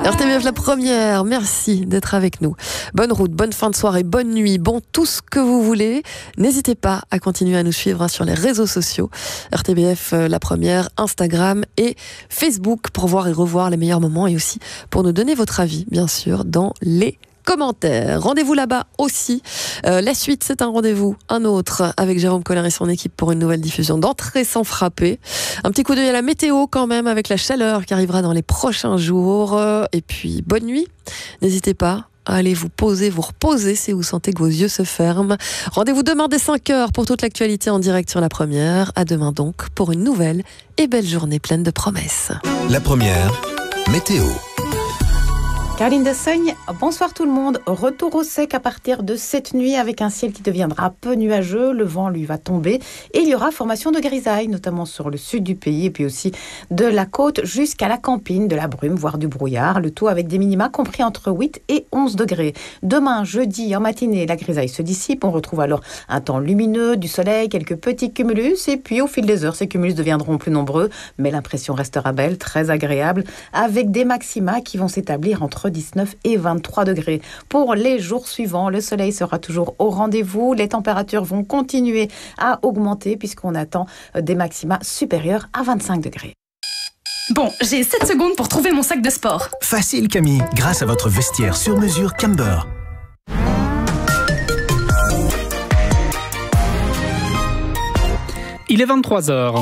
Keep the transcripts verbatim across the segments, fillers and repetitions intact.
R T B F la première, merci d'être avec nous. Bonne route, bonne fin de soirée, bonne nuit, bon tout ce que vous voulez. N'hésitez pas à continuer à nous suivre sur les réseaux sociaux. R T B F la première, Instagram et Facebook pour voir et revoir les meilleurs moments et aussi pour nous donner votre avis, bien sûr, dans les commentaires. Rendez-vous là-bas aussi. Euh, la suite, c'est un rendez-vous, un autre, avec Jérôme Collin et son équipe pour une nouvelle diffusion d'Entrée sans frapper. Un petit coup d'œil à la météo quand même, avec la chaleur qui arrivera dans les prochains jours. Et puis, bonne nuit. N'hésitez pas à aller vous poser, vous reposer si vous sentez que vos yeux se ferment. Rendez-vous demain dès cinq heures pour toute l'actualité en direct sur La Première. À demain donc pour une nouvelle et belle journée pleine de promesses. La Première, météo. Caroline Dessaigne, bonsoir tout le monde. Retour au sec à partir de cette nuit avec un ciel qui deviendra peu nuageux. Le vent lui va tomber et il y aura formation de grisaille, notamment sur le sud du pays et puis aussi de la côte jusqu'à la campine, de la brume, voire du brouillard. Le tout avec des minima compris entre huit et onze degrés. Demain, jeudi, en matinée, la grisaille se dissipe. On retrouve alors un temps lumineux, du soleil, quelques petits cumulus et puis au fil des heures, ces cumulus deviendront plus nombreux. Mais l'impression restera belle, très agréable, avec des maxima qui vont s'établir entre dix-neuf et vingt-trois degrés. Pour les jours suivants, le soleil sera toujours au rendez-vous. Les températures vont continuer à augmenter puisqu'on attend des maxima supérieurs à vingt-cinq degrés. Bon, j'ai sept secondes pour trouver mon sac de sport. Facile Camille, grâce à votre vestiaire sur mesure Camber. Il est vingt-trois heures.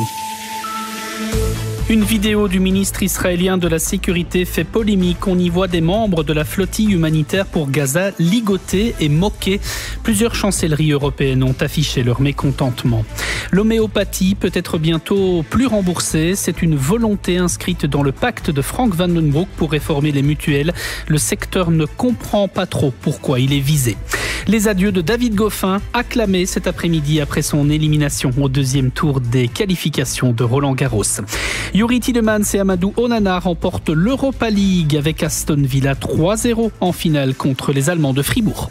Une vidéo du ministre israélien de la Sécurité fait polémique. On y voit des membres de la flottille humanitaire pour Gaza ligotés et moqués. Plusieurs chancelleries européennes ont affiché leur mécontentement. L'homéopathie peut être bientôt plus remboursée. C'est une volonté inscrite dans le pacte de Frank Van Den Broek pour réformer les mutuelles. Le secteur ne comprend pas trop pourquoi il est visé. Les adieux de David Goffin, acclamé cet après-midi après son élimination au deuxième tour des qualifications de Roland-Garros. Yuri Tielemans et Amadou Onana remportent l'Europa League avec Aston Villa trois zéro en finale contre les Allemands de Fribourg.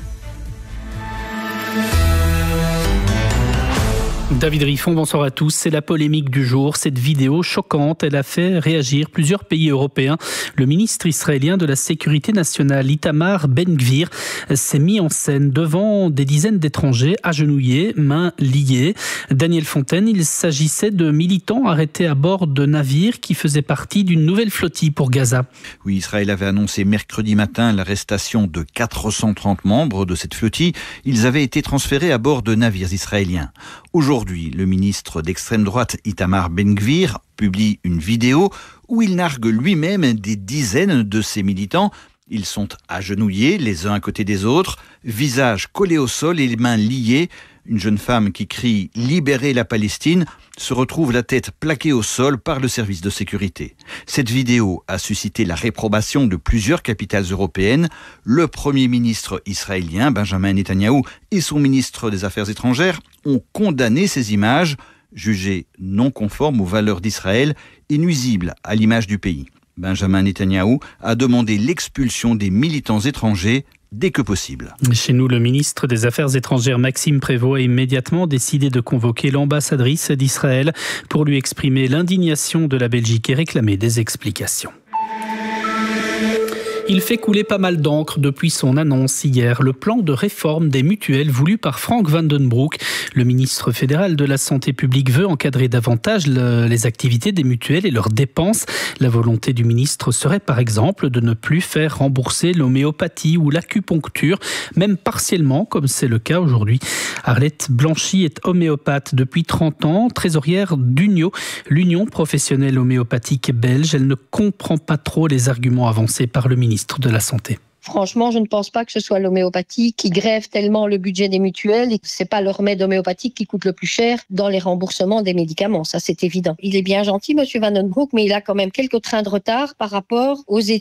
David Riffon, bonsoir à tous. C'est la polémique du jour. Cette vidéo choquante, elle a fait réagir plusieurs pays européens. Le ministre israélien de la Sécurité nationale, Itamar Ben-Gvir, s'est mis en scène devant des dizaines d'étrangers agenouillés, mains liées. Daniel Fontaine, il s'agissait de militants arrêtés à bord de navires qui faisaient partie d'une nouvelle flottille pour Gaza. Oui, Israël avait annoncé mercredi matin l'arrestation de quatre cent trente membres de cette flottille. Ils avaient été transférés à bord de navires israéliens. Aujourd'hui, le ministre d'extrême droite Itamar Ben-Gvir publie une vidéo où il nargue lui-même des dizaines de ses militants. Ils sont agenouillés les uns à côté des autres, visage collé au sol et les mains liées. Une jeune femme qui crie « Libérez la Palestine » se retrouve la tête plaquée au sol par le service de sécurité. Cette vidéo a suscité la réprobation de plusieurs capitales européennes. Le Premier ministre israélien, Benjamin Netanyahou, et son ministre des Affaires étrangères ont condamné ces images, jugées non conformes aux valeurs d'Israël et nuisibles à l'image du pays. Benjamin Netanyahou a demandé l'expulsion des militants étrangers dès que possible. Chez nous, le ministre des Affaires étrangères Maxime Prévost a immédiatement décidé de convoquer l'ambassadrice d'Israël pour lui exprimer l'indignation de la Belgique et réclamer des explications. Il fait couler pas mal d'encre depuis son annonce hier. Le plan de réforme des mutuelles voulu par Frank Van Den Broek. Le ministre fédéral de la Santé publique veut encadrer davantage le, les activités des mutuelles et leurs dépenses. La volonté du ministre serait par exemple de ne plus faire rembourser l'homéopathie ou l'acupuncture, même partiellement comme c'est le cas aujourd'hui. Arlette Blanchy est homéopathe depuis trente ans, trésorière d'Unio, l'Union professionnelle homéopathique belge. Elle ne comprend pas trop les arguments avancés par le ministre de la Santé. Franchement, je ne pense pas que ce soit l'homéopathie qui grève tellement le budget des mutuelles et que c'est pas le remède homéopathique qui coûte le plus cher dans les remboursements des médicaments. Ça, c'est évident. Il est bien gentil, monsieur Van Den Broek, mais il a quand même quelques trains de retard par rapport aux études